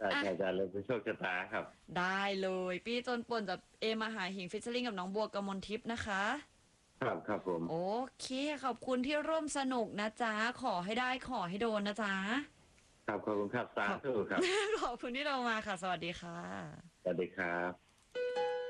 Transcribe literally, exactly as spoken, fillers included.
ช่อ่ะใช่ใช่เลยเป็นโชคชะตาครับได้เลยพี่จนป่นจากเอมหาหิงฟิชเชอร์ลิงกับน้องบัวกมลทิพย์นะคะครับครับผมโอเคขอบคุณที่ร่วมสนุกนะจ๊ะขอให้ได้ขอให้โดนนะจ๊ะครับขอบคุณครับสาขอบธุครับขอบคุณที่เรามาค่ะสวัสดีค่ะสวัสดีครับ